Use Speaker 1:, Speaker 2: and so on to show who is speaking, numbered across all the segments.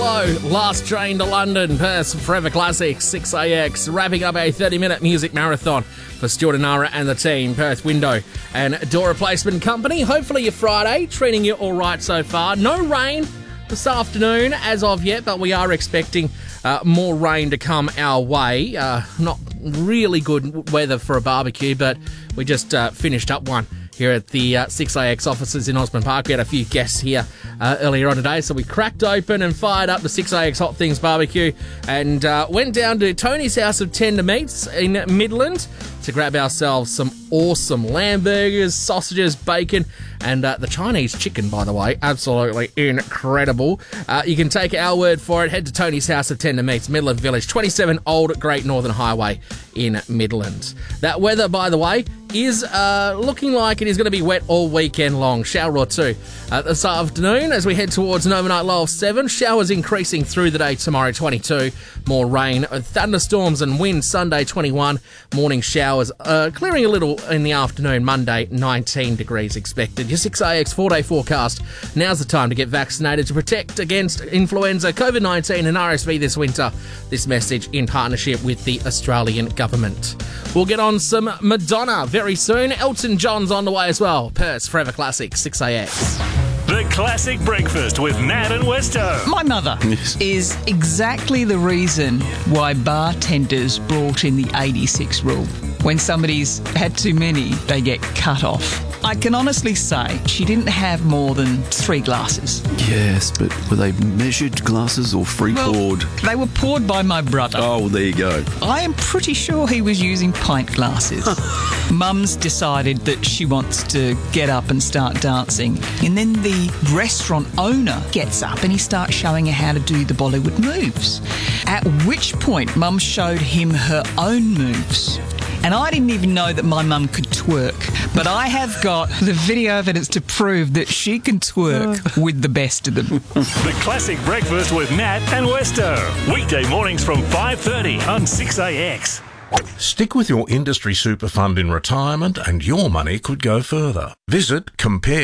Speaker 1: Hello, last train to London, Perth's Forever Classics, 6AX, wrapping up a 30-minute music marathon for Stuart and Nara and the team, Perth Window and Door Replacement Company. Hopefully your Friday, treating you all right so far. No rain this afternoon as of yet, but we are expecting more rain to come our way. Not really good weather for a barbecue, but we just finished up one here at the 6AX offices in Osborne Park. We had a few guests here earlier on today, so we cracked open and fired up the 6AX Hot Things barbecue and went down to Tony's House of Tender Meats in Midland to grab ourselves some awesome lamb burgers, sausages, bacon, and the Chinese chicken, by the way, absolutely incredible. You can take our word for it. Head to Tony's House of Tender Meats, Midland Village, 27 Old Great Northern Highway in Midland. That weather, by the way, is looking like it is going to be wet all weekend long. Shower or two this afternoon as we head towards an overnight low of 7. Showers increasing through the day tomorrow, 22. More rain, thunderstorms and wind Sunday, 21. Morning showers clearing a little in the afternoon, Monday, 19 degrees expected. Your 6AX 4-day forecast. Now's the time to get vaccinated to protect against influenza, COVID-19 and RSV this winter. This message in partnership with the Australian government. We'll get on some Madonna very soon. Elton John's on the way as well. Perth's Forever Classic, 6AX.
Speaker 2: The Classic Breakfast with Nat and Westo.
Speaker 3: My mother is exactly the reason why bartenders brought in the 86 rule. When somebody's had too many, they get cut off. I can honestly say she didn't have more than 3 glasses.
Speaker 4: Yes, but were they measured glasses or free poured?
Speaker 3: They were poured by my brother.
Speaker 4: Oh, well, there you go.
Speaker 3: I am pretty sure he was using pint glasses. Mum's decided that she wants to get up and start dancing. And then the restaurant owner gets up and he starts showing her how to do the Bollywood moves. At which point, Mum showed him her own moves. And I didn't even know that my mum could twerk. But I have got the video evidence to prove that she can twerk with the best of them.
Speaker 2: The Classic Breakfast with Nat and Westo. Weekday mornings from 5:30 on 6AX.
Speaker 5: Stick with your industry super fund in retirement and your money could go further. Visit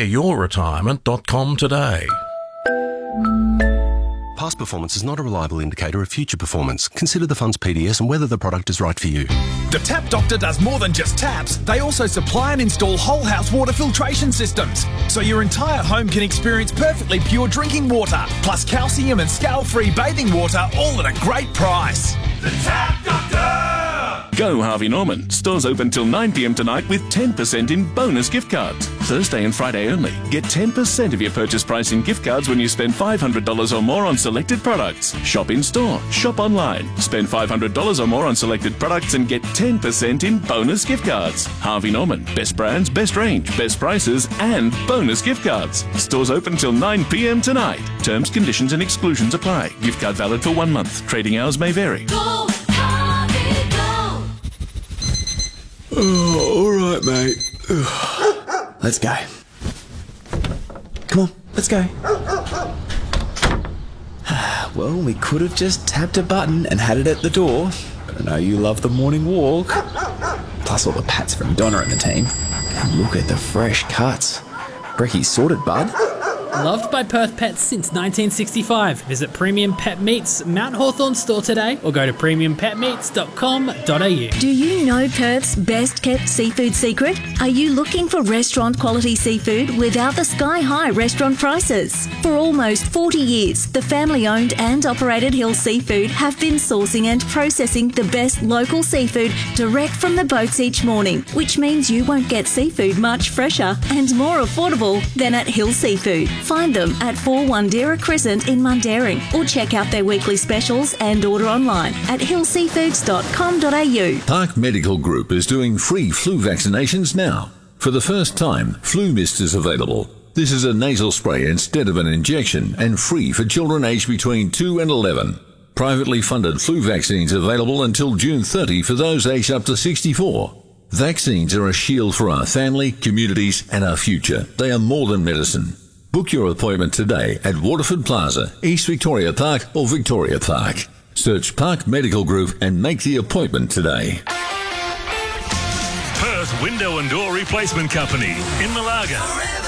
Speaker 5: compareyourretirement.com today.
Speaker 6: Past performance is not a reliable indicator of future performance. Consider the fund's PDS and whether the product is right for you.
Speaker 7: The Tap Doctor does more than just taps. They also supply and install whole house water filtration systems, so your entire home can experience perfectly pure drinking water, plus calcium and scale-free bathing water, all at a great price.
Speaker 2: The Tap Doctor!
Speaker 8: Go Harvey Norman. Stores open till 9 p.m. tonight with 10% in bonus gift cards. Thursday and Friday only. Get 10% of your purchase price in gift cards when you spend $500 or more on selected products. Shop in store. Shop online. Spend $500 or more on selected products and get 10% in bonus gift cards. Harvey Norman. Best brands, best range, best prices, and bonus gift cards. Stores open till 9 p.m. tonight. Terms, conditions, and exclusions apply. Gift card valid for 1 month. Trading hours may vary.
Speaker 9: Go, Harvey, go!
Speaker 4: Oh, all right, mate. Let's go. Come on, let's go. Well, we could have just tapped a button and had it at the door, but I know you love the morning walk. Plus all the pats from Donna and the team. And look at the fresh cuts. Brecky's sorted, bud.
Speaker 10: Loved by Perth pets since 1965. Visit Premium Pet Meats, Mount Hawthorn store today or go to premiumpetmeats.com.au.
Speaker 11: Do you know Perth's best kept seafood secret? Are you looking for restaurant quality seafood without the sky-high restaurant prices? For almost 40 years, the family-owned and operated Hill Seafood have been sourcing and processing the best local seafood direct from the boats each morning, which means you won't get seafood much fresher and more affordable than at Hill Seafood. Find them at 4 Wandera Crescent in Mundaring or check out their weekly specials and order online at hillseafoods.com.au.
Speaker 12: Park Medical Group is doing free flu vaccinations now. For the first time, Flu Mist is available. This is a nasal spray instead of an injection and free for children aged between 2 and 11. Privately funded flu vaccines available until June 30 for those aged up to 64. Vaccines are a shield for our family, communities and our future. They are more than medicine. Book your appointment today at Waterford Plaza, East Victoria Park or Victoria Park. Search Park Medical Group and make the appointment today.
Speaker 2: Perth Window and Door Replacement Company in Malaga.